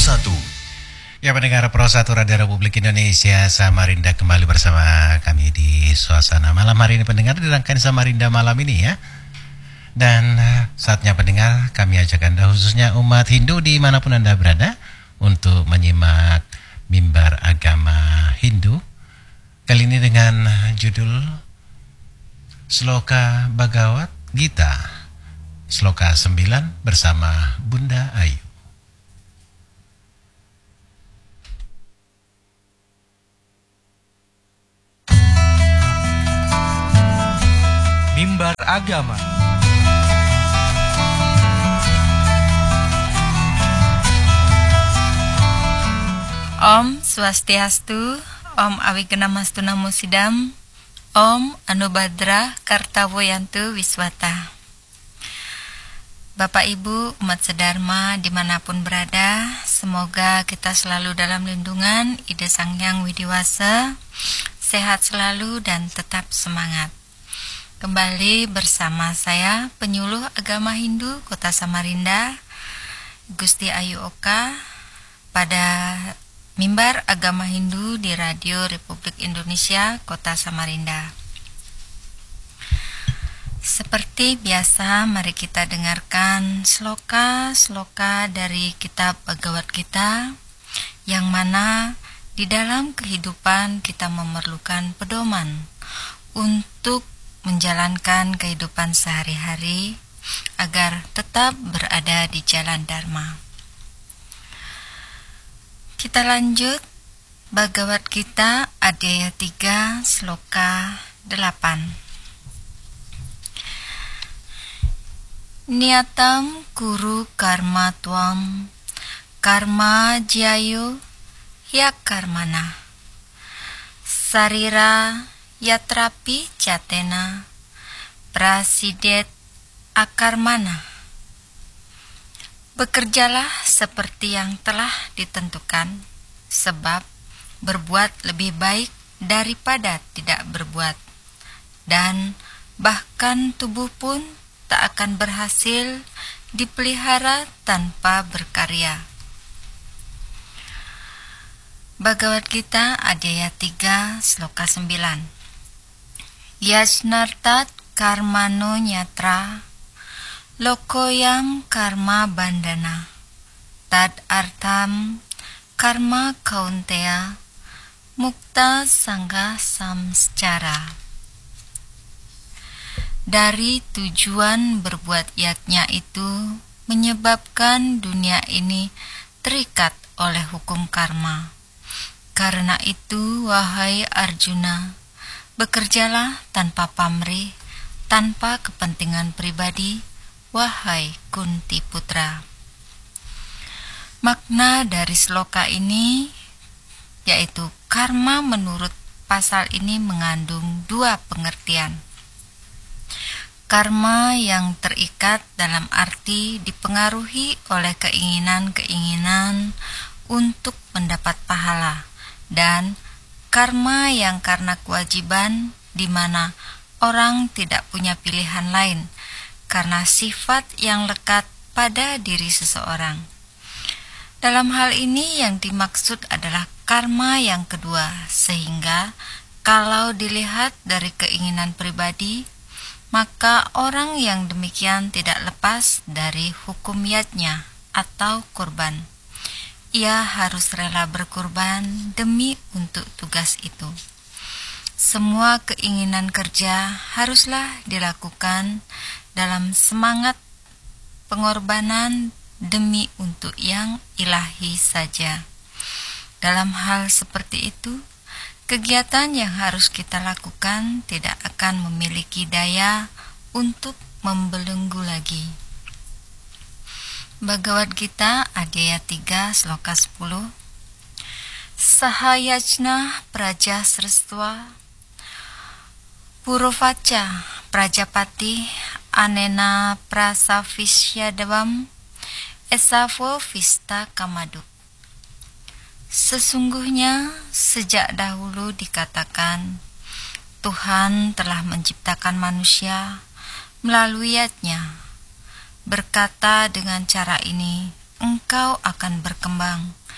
Satu. Ya, pendengar Pro 1 Radio Republik Indonesia, Samarinda kembali bersama kami di suasana malam hari ini, pendengar, di rangkaian Samarinda malam ini ya. Dan saatnya pendengar, kami ajak Anda, khususnya umat Hindu dimanapun Anda berada, untuk menyimak mimbar agama Hindu. Kali ini dengan judul Sloka Bhagavad Gita, Sloka 9 bersama Bunda Ayu. Mimbar Agama. Om Swastiastu, Om Awigenamastu Namo Sidam, Om Anubhadra Kartawoyantu Wiswata. Bapak Ibu umat sedharma dimanapun berada, semoga kita selalu dalam lindungan Ida Sang Hyang Widiwasa, sehat selalu dan tetap semangat. Kembali bersama saya, penyuluh agama Hindu Kota Samarinda, Gusti Ayu Oka, pada mimbar agama Hindu di Radio Republik Indonesia Kota Samarinda. Seperti biasa, mari kita dengarkan sloka-sloka dari kitab Bhagavad Gita, yang mana di dalam kehidupan kita memerlukan pedoman untuk menjalankan kehidupan sehari-hari agar tetap berada di jalan Dharma. Kita lanjut Bhagavad Gita Adhyaya 3 Sloka 8. Niyatam kuru karma tuam karma jayo ya karmana sarira yatrapi jatena prasidet akarmana. Bekerjalah seperti yang telah ditentukan, sebab berbuat lebih baik daripada tidak berbuat, dan bahkan tubuh pun tak akan berhasil dipelihara tanpa berkarya. Bhagavad Gita Adhyaya 3 Sloka 9. Yajnartat karmano nyatra lokoyam karma bandana tad artam karma kaunteya mukta sangha samscara. Dari tujuan berbuat yatnya itu menyebabkan dunia ini terikat oleh hukum karma. Karena itu, wahai Arjuna, bekerjalah tanpa pamrih, tanpa kepentingan pribadi, wahai Kunti Putra. Makna dari sloka ini yaitu karma menurut pasal ini mengandung dua pengertian. Karma yang terikat dalam arti dipengaruhi oleh keinginan-keinginan untuk mendapat pahala, dan karma yang karena kewajiban, di mana orang tidak punya pilihan lain karena sifat yang lekat pada diri seseorang. Dalam hal ini yang dimaksud adalah karma yang kedua, sehingga kalau dilihat dari keinginan pribadi, maka orang yang demikian tidak lepas dari hukum yatnya atau kurban. Ia harus rela berkurban demi untuk tugas itu. Semua keinginan kerja haruslah dilakukan dalam semangat pengorbanan demi untuk yang ilahi saja. Dalam hal seperti itu, kegiatan yang harus kita lakukan tidak akan memiliki daya untuk membelenggu lagi. Bhagavad Gita Adhyaya 3 Sloka 10. Sahayajna praja srestva Purovaca Prajapati anena prasavisyadavam esavo vista kamaduk. Sesungguhnya sejak dahulu dikatakan, Tuhan telah menciptakan manusia melalui yatnya. Berkata dengan cara ini, engkau akan berkembang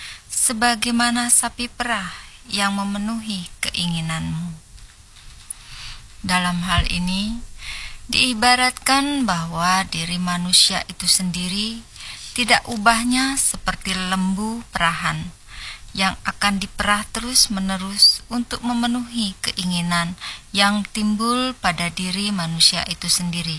sebagaimana sapi perah yang memenuhi keinginanmu. Dalam hal ini, diibaratkan bahwa diri manusia itu sendiri tidak ubahnya seperti lembu perahan yang akan diperah terus-menerus untuk memenuhi keinginan yang timbul pada diri manusia itu sendiri.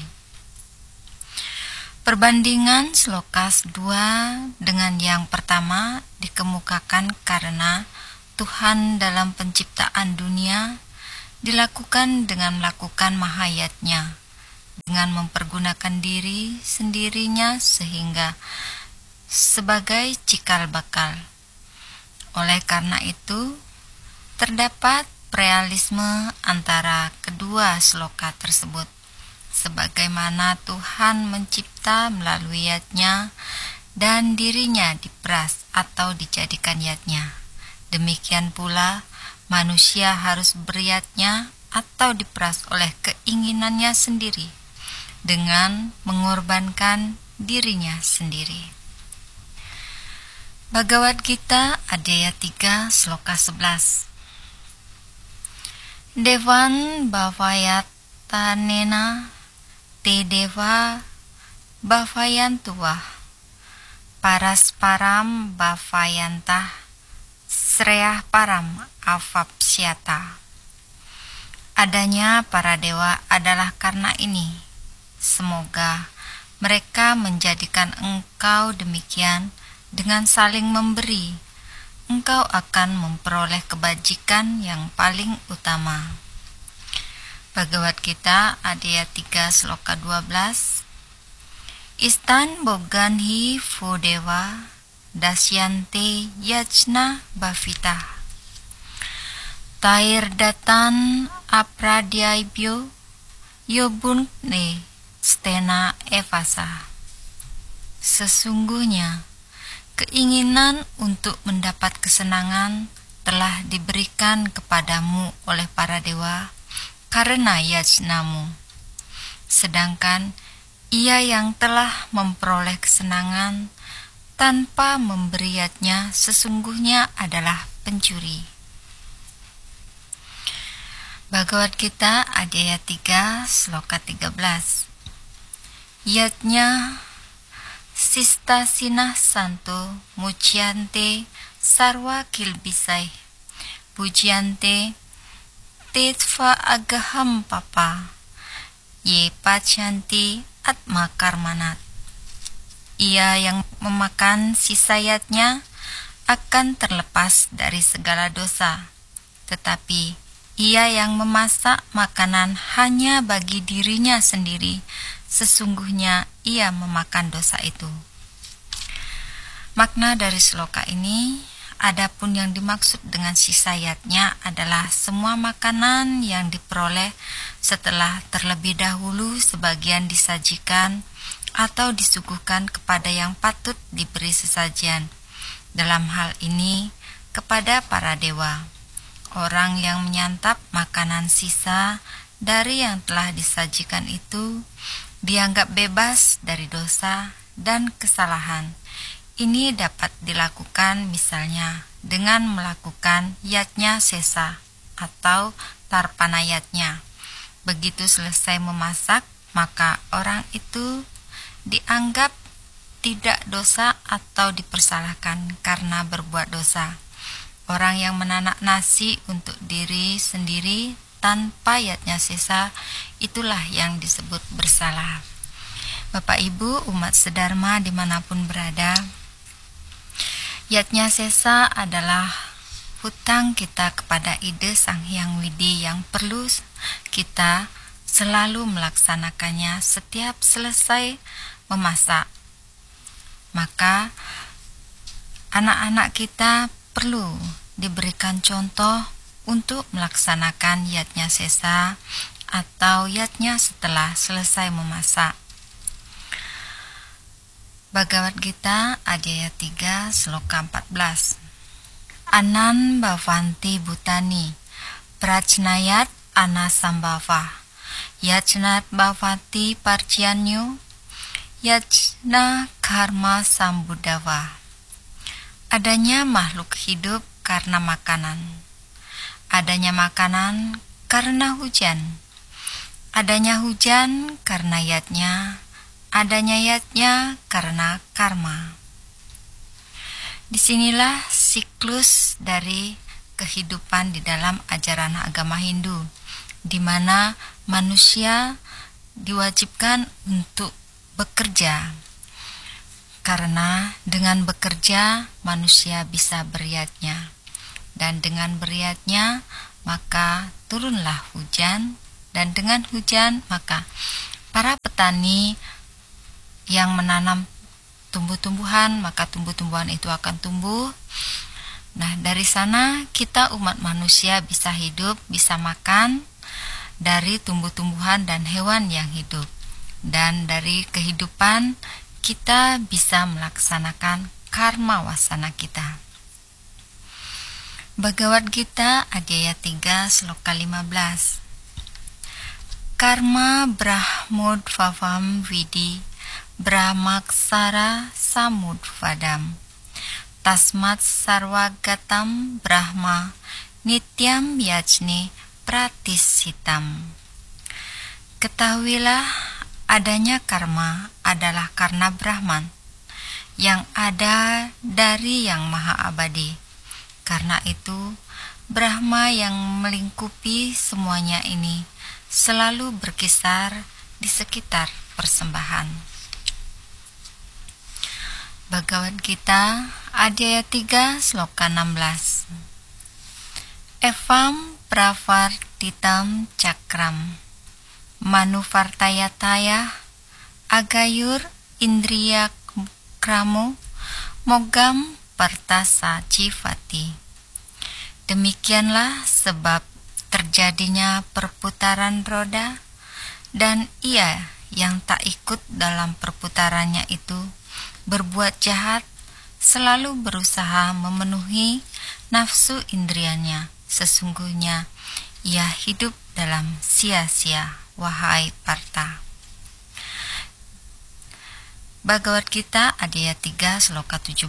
Perbandingan Slokas 2 dengan yang pertama dikemukakan karena Tuhan dalam penciptaan dunia dilakukan dengan melakukan mahayatnya, dengan mempergunakan diri sendirinya sehingga sebagai cikal bakal. Oleh karena itu, terdapat realisme antara kedua sloka tersebut, sebagaimana Tuhan mencipta melalui yatnya dan dirinya diperas atau dijadikan yatnya. Demikian pula, manusia harus beryatnya atau diperas oleh keinginannya sendiri dengan mengorbankan dirinya sendiri. Bhagavad Gita Adhyaya 3 Sloka 11. Devan bhavayatanena te deva bhavayantuah parasparam bhavayantah sreyah param avapsyata. Adanya para dewa adalah karena ini. Semoga mereka menjadikan engkau demikian. Dengan saling memberi, engkau akan memperoleh kebajikan yang paling utama. Bhagavad Gita Adhyaya 3 Sloka 12. Istan boganhi vodeva dasyante yajna bhavita tair datan apradyaibyo yobunne stena evasa. Sesungguhnya keinginan untuk mendapat kesenangan telah diberikan kepadamu oleh para dewa karena yajnamu. Sedangkan ia yang telah memperoleh kesenangan tanpa memberi yatnya sesungguhnya adalah pencuri. Bhagavad Gita Adhyaya 3 Sloka 13. Yatnya Sistasinah santo mucyante sarwa kilbisai pujyante tetva agaham papa ye pacyanti atma karmanat. Ia yang memakan sisa yatnya akan terlepas dari segala dosa, tetapi ia yang memasak makanan hanya bagi dirinya sendiri, sesungguhnya ia memakan dosa itu. Makna dari sloka ini, adapun yang dimaksud dengan sisa yatnya adalah semua makanan yang diperoleh setelah terlebih dahulu sebagian disajikan atau disuguhkan kepada yang patut diberi sesajian. Dalam hal ini, kepada para dewa. Orang yang menyantap makanan sisa dari yang telah disajikan itu dianggap bebas dari dosa dan kesalahan. Ini dapat dilakukan misalnya dengan melakukan yatnya sesa atau tarpanayatnya. Begitu selesai memasak, maka orang itu dianggap tidak dosa atau dipersalahkan karena berbuat dosa. Orang yang menanak nasi untuk diri sendiri tanpa yatnya sesa, itulah yang disebut bersalah. Bapak Ibu umat sedharma dimanapun berada, yatnya sesa adalah hutang kita kepada ide Sang Hyang Widi yang perlu kita selalu melaksanakannya setiap selesai memasak. Maka anak-anak kita perlu diberikan contoh untuk melaksanakan yatnya sesa atau yatnya setelah selesai memasak. Bhagavad Gita Adhyaya 3 Sloka 14. Anan bhavanti bhutani prajnayat anasambhava yajnat bhavati parjyanyo yajna karma sambudava. Adanya makhluk hidup karena makanan. Adanya makanan karena hujan. Adanya hujan karena yatnya. Adanya yatnya karena karma. Disinilah siklus dari kehidupan di dalam ajaran agama Hindu, di mana manusia diwajibkan untuk bekerja. Karena dengan bekerja manusia bisa beriatnya, dan dengan beriatnya maka turunlah hujan, dan dengan hujan maka para petani yang menanam tumbuh-tumbuhan, maka tumbuh-tumbuhan itu akan tumbuh. Nah, dari sana kita umat manusia bisa hidup, bisa makan dari tumbuh-tumbuhan dan hewan yang hidup. Dan dari kehidupan kita bisa melaksanakan karma wasana kita. Bhagavad Gita Adhyaya 3 Sloka 15. Karma brahmodvavam vidi brahmaksara samudvadam tasmat sarvagatam brahma nityam yajni pratisitam. Ketahuilah adanya karma adalah karena Brahman yang ada dari yang maha abadi. Karena itu Brahma yang melingkupi semuanya ini selalu berkisar di sekitar persembahan. Bhagavad Gita Adhyaya 3 Sloka 16. Evam pravartitam cakram manuvartayataya agayur indriya kramo mogam pertasa civati. Demikianlah sebab terjadinya perputaran roda, dan ia yang tak ikut dalam perputarannya itu berbuat jahat, selalu berusaha memenuhi nafsu indrianya. Sesungguhnya ia hidup dalam sia-sia, wahai Partha. Bhagavad Gita Adhyaya 3 Sloka 17.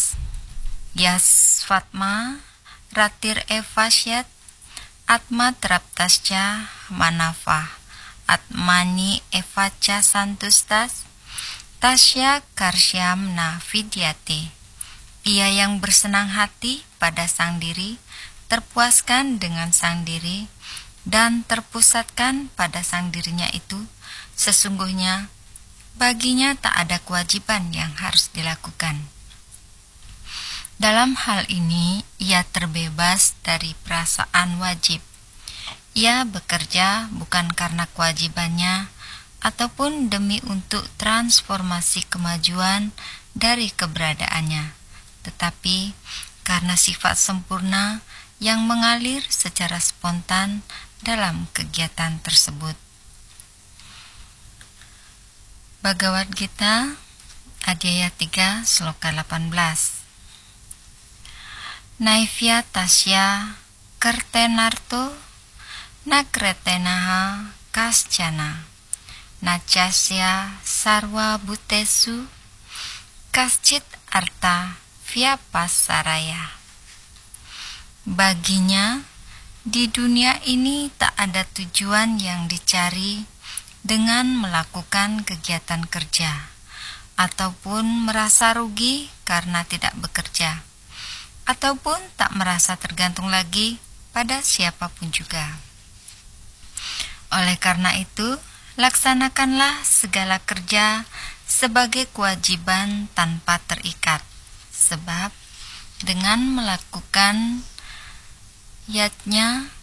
Yasvatma ratir evasyat atma traptascha manafah atmani evacha santustas tasya karsyam na vidyate. Ia yang bersenang hati pada sang diri, terpuaskan dengan sang diri, dan terpusatkan pada sang dirinya itu, sesungguhnya baginya tak ada kewajiban yang harus dilakukan. Dalam hal ini, ia terbebas dari perasaan wajib. Ia bekerja bukan karena kewajibannya, ataupun demi untuk transformasi kemajuan dari keberadaannya, tetapi karena sifat sempurna yang mengalir secara spontan dalam kegiatan tersebut. Bhagavad Gita Adhyaya 3 Sloka 18. Naivya tasya kertenarto nakretenaha kaschana Nachasya sarva bhutesu kaschit arta vyapasaraya. Baginya di dunia ini tak ada tujuan yang dicari dengan melakukan kegiatan kerja, ataupun merasa rugi karena tidak bekerja, ataupun tak merasa tergantung lagi pada siapapun juga. Oleh karena itu, laksanakanlah segala kerja sebagai kewajiban tanpa terikat, sebab dengan melakukan yatnya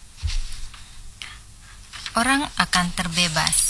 orang akan terbebas.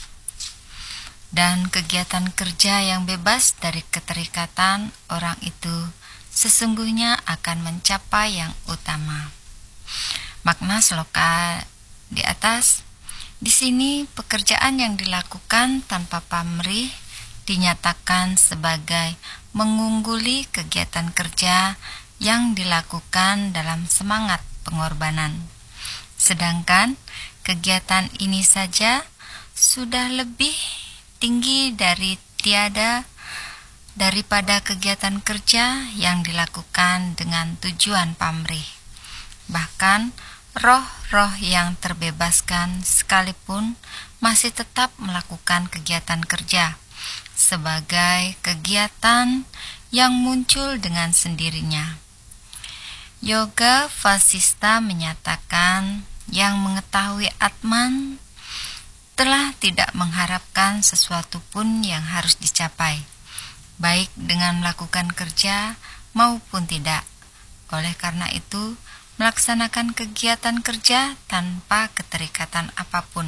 Dan kegiatan kerja yang bebas dari keterikatan orang itu sesungguhnya akan mencapai yang utama. Makna sloka di atas. Di sini pekerjaan yang dilakukan tanpa pamrih dinyatakan sebagai mengungguli kegiatan kerja yang dilakukan dalam semangat pengorbanan. Sedangkan kegiatan ini saja sudah lebih tinggi dari tiada daripada kegiatan kerja yang dilakukan dengan tujuan pamrih. Bahkan roh-roh yang terbebaskan sekalipun masih tetap melakukan kegiatan kerja sebagai kegiatan yang muncul dengan sendirinya. Yoga Vasista menyatakan yang mengetahui Atman telah tidak mengharapkan sesuatu pun yang harus dicapai, baik dengan melakukan kerja maupun tidak. Oleh karena itu, melaksanakan kegiatan kerja tanpa keterikatan apapun.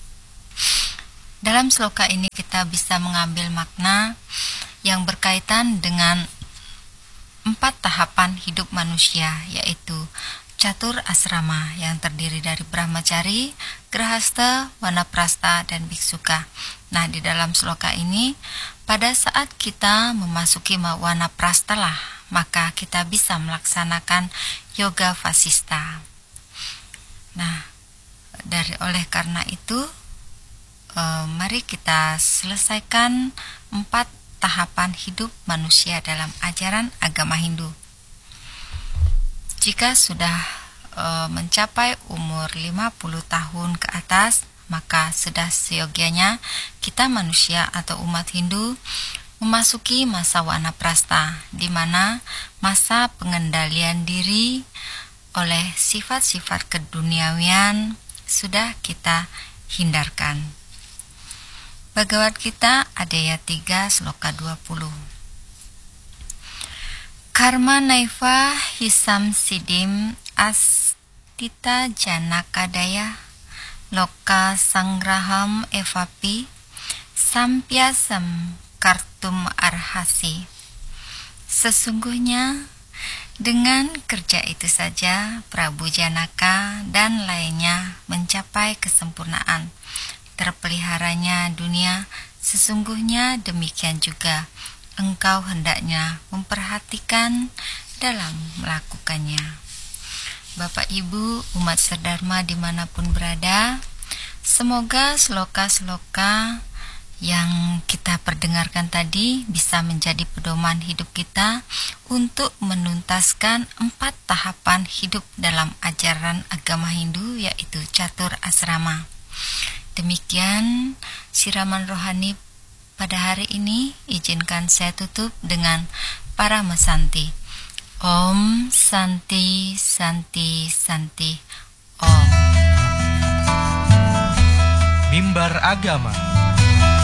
Dalam sloka ini kita bisa mengambil makna yang berkaitan dengan 4 tahapan hidup manusia, yaitu catur asrama yang terdiri dari brahmacari, grahasta, wanaprasta, dan biksuka. Nah, di dalam sloka ini, pada saat kita memasuki wanaprasta lah, maka kita bisa melaksanakan yoga vasista. Nah, oleh karena itu, mari kita selesaikan 4 tahapan hidup manusia dalam ajaran agama Hindu. Jika sudah mencapai umur 50 tahun ke atas, maka sudah seyogianya kita manusia atau umat Hindu memasuki masa wanaprasta, di mana masa pengendalian diri oleh sifat-sifat keduniawian sudah kita hindarkan. Bhagavad Gita Adhyaya 3 Sloka 20. Karma naiva hisam sidim astita janakadaya loka sangraham evapi sampyasam kartum arhasi. Sesungguhnya dengan kerja itu saja Prabu Janaka dan lainnya mencapai kesempurnaan. Terpeliharanya dunia, sesungguhnya demikian juga engkau hendaknya memperhatikan dalam melakukannya. Bapak Ibu umat Serdharma dimanapun berada, semoga sloka-sloka yang kita perdengarkan tadi bisa menjadi pedoman hidup kita untuk menuntaskan 4 tahapan hidup dalam ajaran agama Hindu, yaitu catur asrama. Demikian siraman rohani pada hari ini. Izinkan saya tutup dengan Parama Santi. Om Santi Santi Santi Om. Mimbar Agama